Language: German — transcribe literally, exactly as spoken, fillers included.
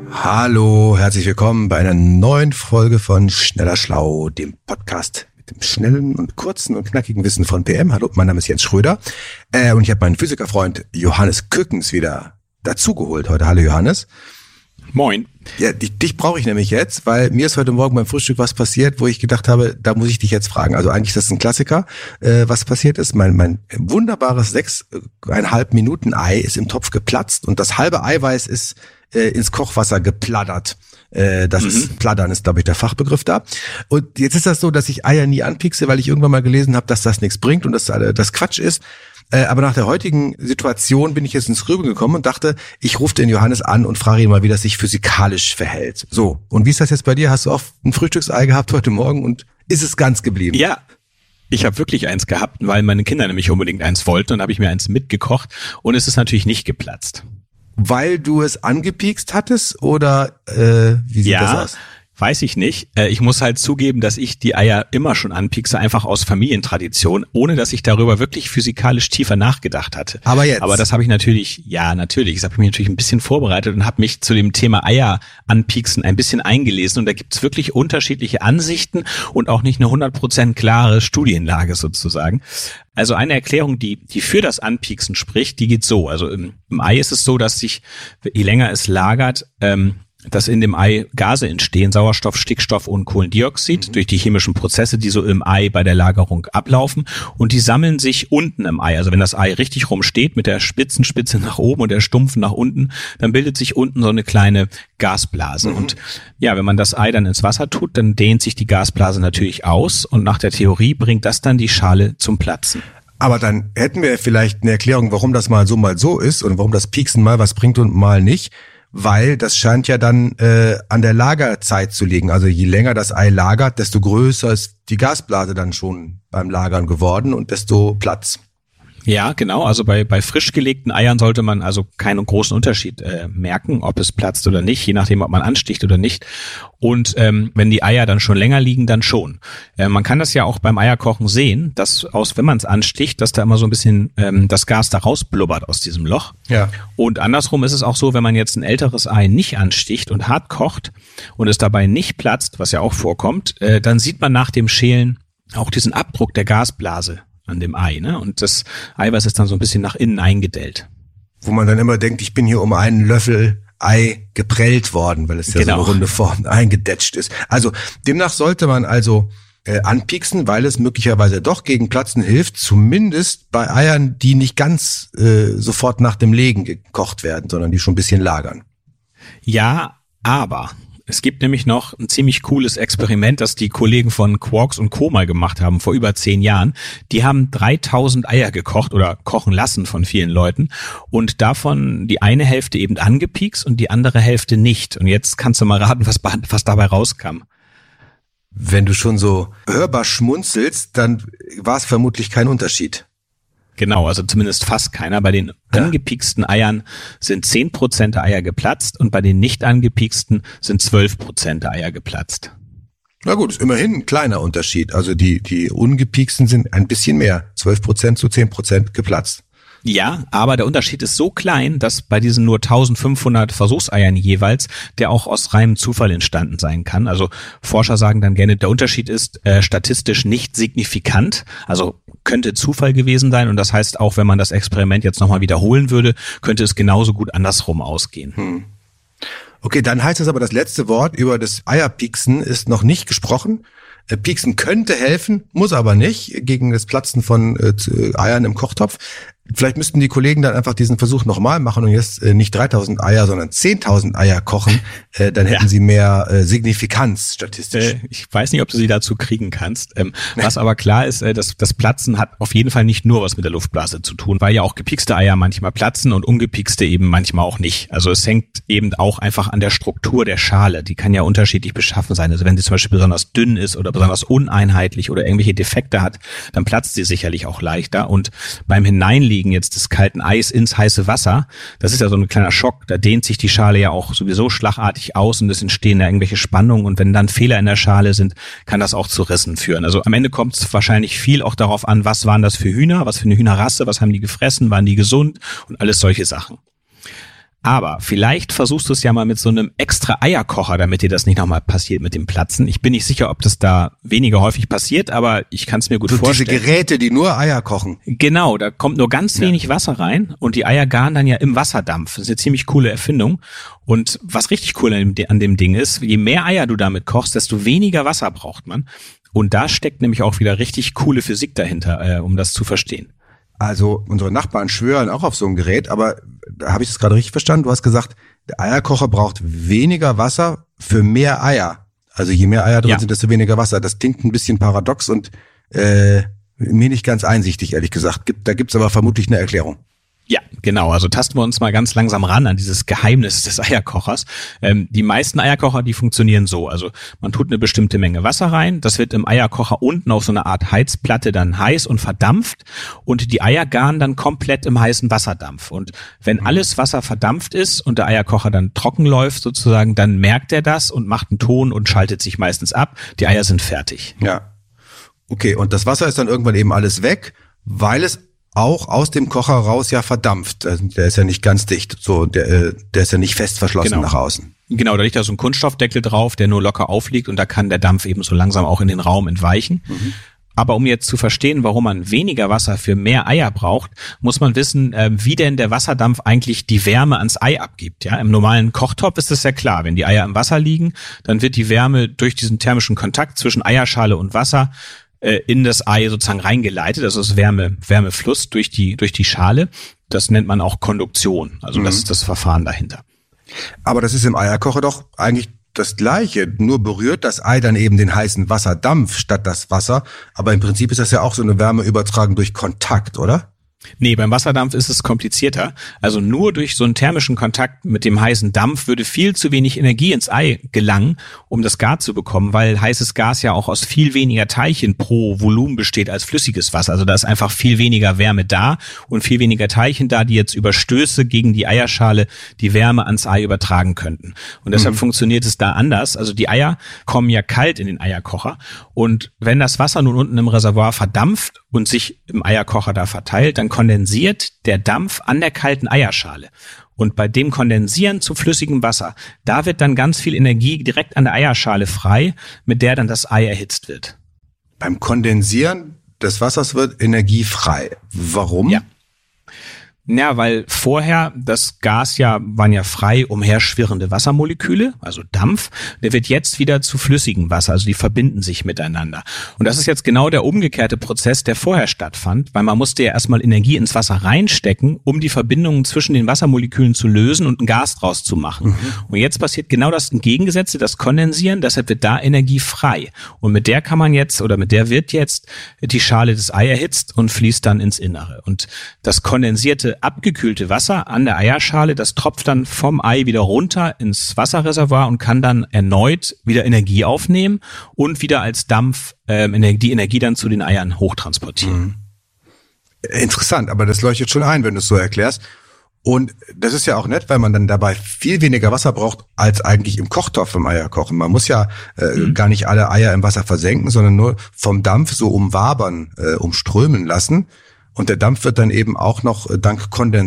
Hallo, herzlich willkommen bei einer neuen Folge von Schneller Schlau, dem Podcast mit dem schnellen und kurzen und knackigen Wissen von P M. Hallo, mein Name ist Jens Schröder äh, und ich habe meinen Physikerfreund Johannes Kückens wieder dazugeholt heute. Hallo Johannes. Moin. Ja, dich, dich brauche ich nämlich jetzt, weil mir ist heute Morgen beim Frühstück was passiert, wo ich gedacht habe, da muss ich dich jetzt fragen. Also eigentlich ist das ein Klassiker, äh, was passiert ist. Mein, mein wunderbares sechseinhalb Minuten Ei ist im Topf geplatzt und das halbe Eiweiß ist äh, ins Kochwasser geplattert. Äh, das mhm. ist Plattern ist, glaube ich, der Fachbegriff da. Und jetzt ist das so, dass ich Eier nie anpiekse, weil ich irgendwann mal gelesen habe, dass das nichts bringt und dass äh, das Quatsch ist. Äh, aber nach der heutigen Situation bin ich jetzt ins Grübeln gekommen und dachte, ich rufe den Johannes an und frage ihn mal, wie das sich physikalisch verhält. So, und wie ist das jetzt bei dir? Hast du auch ein Frühstücksei gehabt heute Morgen und ist es ganz geblieben? Ja, ich habe wirklich eins gehabt, weil meine Kinder nämlich unbedingt eins wollten und habe ich mir eins mitgekocht und es ist natürlich nicht geplatzt. Weil du es angepiekst hattest oder äh, wie sieht ja, das aus? Weiß ich nicht. Ich muss halt zugeben, dass ich die Eier immer schon anpiekse, einfach aus Familientradition, ohne dass ich darüber wirklich physikalisch tiefer nachgedacht hatte. Aber jetzt? Aber das habe ich natürlich, ja natürlich, das habe ich mich natürlich ein bisschen vorbereitet und habe mich zu dem Thema Eier anpieksen ein bisschen eingelesen. Und da gibt es wirklich unterschiedliche Ansichten und auch nicht eine hundert Prozent klare Studienlage sozusagen. Also eine Erklärung, die die für das Anpieksen spricht, die geht so. Also im, im Ei ist es so, dass sich, je länger es lagert, ähm, dass in dem Ei Gase entstehen, Sauerstoff, Stickstoff und Kohlendioxid mhm. durch die chemischen Prozesse, die so im Ei bei der Lagerung ablaufen und die sammeln sich unten im Ei. Also wenn das Ei richtig rum steht mit der Spitzenspitze nach oben und der Stumpfen nach unten, dann bildet sich unten so eine kleine Gasblase. Mhm. Und ja, wenn man das Ei dann ins Wasser tut, dann dehnt sich die Gasblase natürlich aus und nach der Theorie bringt das dann die Schale zum Platzen. Aber dann hätten wir vielleicht eine Erklärung, warum das mal so mal so ist und warum das Pieksen mal was bringt und mal nicht. Weil das scheint ja dann äh, an der Lagerzeit zu liegen. Also je länger das Ei lagert, desto größer ist die Gasblase dann schon beim Lagern geworden und desto Platz. Ja, genau. Also bei bei frisch gelegten Eiern sollte man also keinen großen Unterschied äh, merken, ob es platzt oder nicht, je nachdem, ob man ansticht oder nicht. Und ähm, wenn die Eier dann schon länger liegen, dann schon. Äh, man kann das ja auch beim Eierkochen sehen, dass aus, wenn man es ansticht, dass da immer so ein bisschen ähm, das Gas da rausblubbert aus diesem Loch. Ja. Und andersrum ist es auch so, wenn man jetzt ein älteres Ei nicht ansticht und hart kocht und es dabei nicht platzt, was ja auch vorkommt, äh, dann sieht man nach dem Schälen auch diesen Abdruck der Gasblase an dem Ei, ne? Und das Eiweiß ist dann so ein bisschen nach innen eingedellt. Wo man dann immer denkt, ich bin hier um einen Löffel Ei geprellt worden, weil es ja genau so eine runde Form eingedetscht ist. Also demnach sollte man also äh, anpieksen, weil es möglicherweise doch gegen Platzen hilft, zumindest bei Eiern, die nicht ganz äh, sofort nach dem Legen gekocht werden, sondern die schon ein bisschen lagern. Ja, aber es gibt nämlich noch ein ziemlich cooles Experiment, das die Kollegen von Quarks und Co. mal gemacht haben, vor über zehn Jahren. Die haben dreitausend Eier gekocht oder kochen lassen von vielen Leuten und davon die eine Hälfte eben angepiekst und die andere Hälfte nicht. Und jetzt kannst du mal raten, was, was dabei rauskam. Wenn du schon so hörbar schmunzelst, dann war es vermutlich kein Unterschied. Genau, also zumindest fast keiner. Bei den ja. angepieksten Eiern sind zehn Prozent der Eier geplatzt und bei den nicht angepieksten sind zwölf Prozent der Eier geplatzt. Na gut, ist immerhin ein kleiner Unterschied. Also die die ungepieksten sind ein bisschen mehr, zwölf Prozent zu zehn Prozent geplatzt. Ja, aber der Unterschied ist so klein, dass bei diesen nur eintausendfünfhundert Versuchseiern jeweils der auch aus reinem Zufall entstanden sein kann. Also Forscher sagen dann gerne, der Unterschied ist äh, statistisch nicht signifikant, also könnte Zufall gewesen sein und das heißt auch, wenn man das Experiment jetzt nochmal wiederholen würde, könnte es genauso gut andersrum ausgehen. Hm. Okay, dann heißt es aber, das letzte Wort über das Eierpieksen ist noch nicht gesprochen. Äh, Pieksen könnte helfen, muss aber nicht gegen das Platzen von äh, Eiern im Kochtopf. Vielleicht müssten die Kollegen dann einfach diesen Versuch nochmal machen und jetzt äh, nicht dreitausend Eier, sondern zehntausend Eier kochen. Äh, dann hätten ja. sie mehr äh, Signifikanz statistisch. Äh, ich weiß nicht, ob du sie dazu kriegen kannst. Ähm, was aber klar ist, äh, dass das Platzen hat auf jeden Fall nicht nur was mit der Luftblase zu tun, weil ja auch gepiekste Eier manchmal platzen und ungepiekste eben manchmal auch nicht. Also es hängt eben auch einfach an der Struktur der Schale. Die kann ja unterschiedlich beschaffen sein. Also wenn sie zum Beispiel besonders dünn ist oder besonders uneinheitlich oder irgendwelche Defekte hat, dann platzt sie sicherlich auch leichter. Und beim Hineinlegen jetzt des kalten Eis ins heiße Wasser, das ist ja so ein kleiner Schock, da dehnt sich die Schale ja auch sowieso schlagartig aus und es entstehen da irgendwelche Spannungen und wenn dann Fehler in der Schale sind, kann das auch zu Rissen führen. Also am Ende kommt es wahrscheinlich viel auch darauf an, was waren das für Hühner, was für eine Hühnerrasse, was haben die gefressen, waren die gesund und alles solche Sachen. Aber vielleicht versuchst du es ja mal mit so einem extra Eierkocher, damit dir das nicht nochmal passiert mit dem Platzen. Ich bin nicht sicher, ob das da weniger häufig passiert, aber ich kann es mir gut so vorstellen. Diese Geräte, die nur Eier kochen. Genau, da kommt nur ganz ja. wenig Wasser rein und die Eier garen dann ja im Wasserdampf. Das ist eine ziemlich coole Erfindung. Und was richtig cool an dem, an dem Ding ist, je mehr Eier du damit kochst, desto weniger Wasser braucht man. Und da steckt nämlich auch wieder richtig coole Physik dahinter, äh, um das zu verstehen. Also unsere Nachbarn schwören auch auf so ein Gerät, aber da habe ich das gerade richtig verstanden? Du hast gesagt, der Eierkocher braucht weniger Wasser für mehr Eier. Also je mehr Eier drin ja. sind, desto weniger Wasser. Das klingt ein bisschen paradox und äh, mir nicht ganz einsichtig, ehrlich gesagt. Gibt, da gibt's aber vermutlich eine Erklärung. Ja, genau. Also tasten wir uns mal ganz langsam ran an dieses Geheimnis des Eierkochers. Ähm, die meisten Eierkocher, die funktionieren so. Also man tut eine bestimmte Menge Wasser rein. Das wird im Eierkocher unten auf so einer Art Heizplatte dann heiß und verdampft. Und die Eier garen dann komplett im heißen Wasserdampf. Und wenn alles Wasser verdampft ist und der Eierkocher dann trocken läuft sozusagen, dann merkt er das und macht einen Ton und schaltet sich meistens ab. Die Eier sind fertig. Ja. Okay, und das Wasser ist dann irgendwann eben alles weg, weil es auch aus dem Kocher raus ja verdampft. Der ist ja nicht ganz dicht, so der, der ist ja nicht fest verschlossen genau. nach außen. Genau, da liegt da so ein Kunststoffdeckel drauf, der nur locker aufliegt und da kann der Dampf eben so langsam auch in den Raum entweichen. Mhm. Aber um jetzt zu verstehen, warum man weniger Wasser für mehr Eier braucht, muss man wissen, wie denn der Wasserdampf eigentlich die Wärme ans Ei abgibt. Ja, im normalen Kochtopf ist das ja klar. Wenn die Eier im Wasser liegen, dann wird die Wärme durch diesen thermischen Kontakt zwischen Eierschale und Wasser in das Ei sozusagen reingeleitet, also das Wärme, Wärmefluss durch die, durch die Schale. Das nennt man auch Konduktion. Also mhm. das ist das Verfahren dahinter. Aber das ist im Eierkocher doch eigentlich das Gleiche. Nur berührt das Ei dann eben den heißen Wasserdampf statt das Wasser. Aber im Prinzip ist das ja auch so eine Wärmeübertragung durch Kontakt, oder? Nee, beim Wasserdampf ist es komplizierter. Also nur durch so einen thermischen Kontakt mit dem heißen Dampf würde viel zu wenig Energie ins Ei gelangen, um das Gar zu bekommen, weil heißes Gas ja auch aus viel weniger Teilchen pro Volumen besteht als flüssiges Wasser. Also da ist einfach viel weniger Wärme da und viel weniger Teilchen da, die jetzt über Stöße gegen die Eierschale die Wärme ans Ei übertragen könnten. Und deshalb mhm. funktioniert es da anders. Also die Eier kommen ja kalt in den Eierkocher und wenn das Wasser nun unten im Reservoir verdampft und sich im Eierkocher da verteilt, dann kondensiert der Dampf an der kalten Eierschale. Und bei dem Kondensieren zu flüssigem Wasser, da wird dann ganz viel Energie direkt an der Eierschale frei, mit der dann das Ei erhitzt wird. Beim Kondensieren des Wassers wird Energie frei. Warum? Ja. Ja, weil vorher das Gas ja, waren ja frei umherschwirrende Wassermoleküle, also Dampf. Der wird jetzt wieder zu flüssigem Wasser, also die verbinden sich miteinander. Und das ist jetzt genau der umgekehrte Prozess, der vorher stattfand, weil man musste ja erstmal Energie ins Wasser reinstecken, um die Verbindungen zwischen den Wassermolekülen zu lösen und ein Gas draus zu machen. Mhm. Und jetzt passiert genau das Entgegengesetzte, das Kondensieren, deshalb wird da Energie frei. Und mit der kann man jetzt, oder mit der wird jetzt die Schale des Ei erhitzt und fließt dann ins Innere. Und das kondensierte abgekühlte Wasser an der Eierschale, das tropft dann vom Ei wieder runter ins Wasserreservoir und kann dann erneut wieder Energie aufnehmen und wieder als Dampf ähm, die Energie dann zu den Eiern hochtransportieren. Mhm. Interessant, aber das leuchtet schon ein, wenn du es so erklärst. Und das ist ja auch nett, weil man dann dabei viel weniger Wasser braucht als eigentlich im Kochtopf im Eierkochen. Man muss ja äh, mhm. gar nicht alle Eier im Wasser versenken, sondern nur vom Dampf so umwabern, äh, umströmen lassen. Und der Dampf wird dann eben auch noch dank Kondensation